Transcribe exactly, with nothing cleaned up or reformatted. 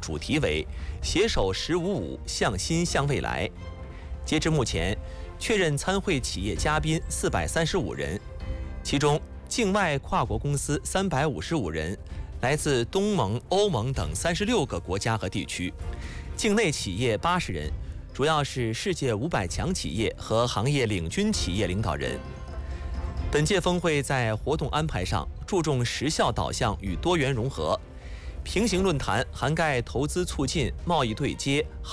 主题为“携手“十五五”，向新向未来”。截至目前，确认参会企业嘉宾四百三十五人，其中境外跨国公司三百五十五人，来自东盟、欧盟等三十六个国家和地区；境内企业八十人，主要是世界五百强企业和行业领军企业领导人。本届峰会在活动安排上注重实效导向与多元融合，平行论坛涵盖投资促进、贸易对接、